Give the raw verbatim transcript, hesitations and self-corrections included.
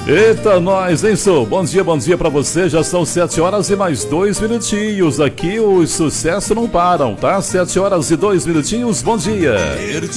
Eita, nós, hein, Sou? Bom dia, bom dia pra você. Já são sete horas e mais dois minutinhos. Aqui os sucessos não param, tá? Sete horas e dois minutinhos, bom dia.